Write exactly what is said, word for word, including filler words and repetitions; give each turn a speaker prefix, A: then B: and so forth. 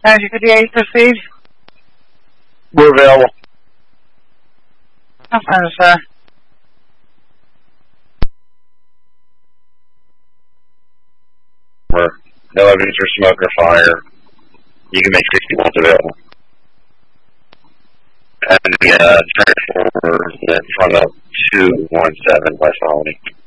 A: ninety fifty-eight, proceed.
B: We're available.
A: Affirmative, sir.
B: No evidence for smoke or fire. You can make sixty volts available. And the uh, transformer is in front of two one seven West Colony.